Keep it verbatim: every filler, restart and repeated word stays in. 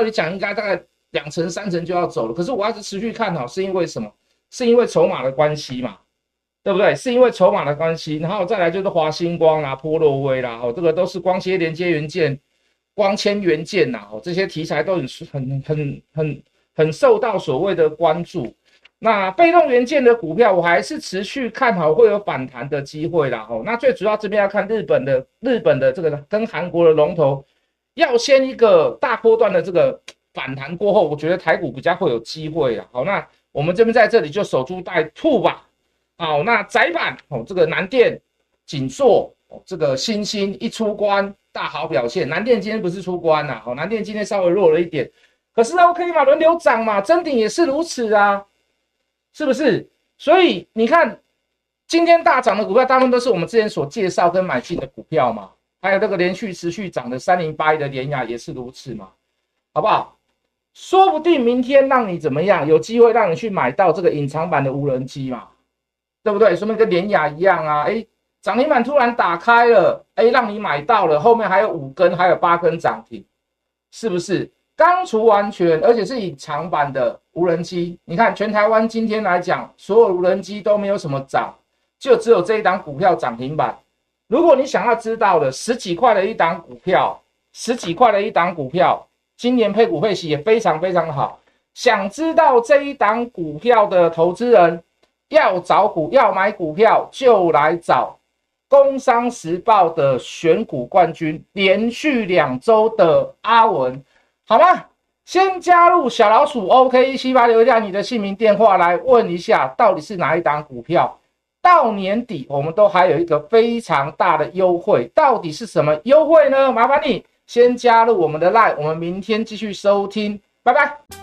照理讲应该大概两成三成就要走了，可是我还是持续看好，是因为什么？是因为筹码的关系嘛，对不对？是因为筹码的关系，然后再来就是华星光啦、波若威啦，哦，这个都是光纤连接元件、光纤元件呐，哦，这些题材都很很很很很受到所谓的关注。那被动元件的股票，我还是持续看好会有反弹的机会啦。哦，那最主要这边要看日本的日本的这个跟韩国的龙头，要先一个大波段的这个反弹过后，我觉得台股比较会有机会啦。好，那我们这边在这里就守株待兔吧。好，那窄板哦，这个南电、景硕哦，这个新兴一出关大好表现。南电今天不是出关啦，好，南电今天稍微弱了一点，可是 OK 嘛，轮流涨嘛，臻鼎也是如此啊。是不是？所以你看，今天大涨的股票，大部分都是我们之前所介绍跟买进的股票嘛。还有那个连续持续涨的三零八一的联亚也是如此嘛，好不好？说不定明天让你怎么样，有机会让你去买到这个隐藏版的无人机嘛，对不对？说明跟联亚一样啊，哎，涨停板突然打开了，哎，让你买到了，后面还有五根，还有八根涨停，是不是？刚除完全，而且是隐藏版的无人机。你看，全台湾今天来讲，所有无人机都没有什么涨，就只有这一档股票涨停板。如果你想要知道的，十几块的一档股票，十几块的一档股票，今年配股配息也非常非常好。想知道这一档股票的投资人要找股要买股票，就来找《工商时报》的选股冠军，连续两周的阿文。好吗？先加入小老鼠 O K 一七八，留下你的姓名电话来问一下，到底是哪一档股票？到年底我们都还有一个非常大的优惠，到底是什么优惠呢？麻烦你先加入我们的 LINE， 我们明天继续收听，拜拜。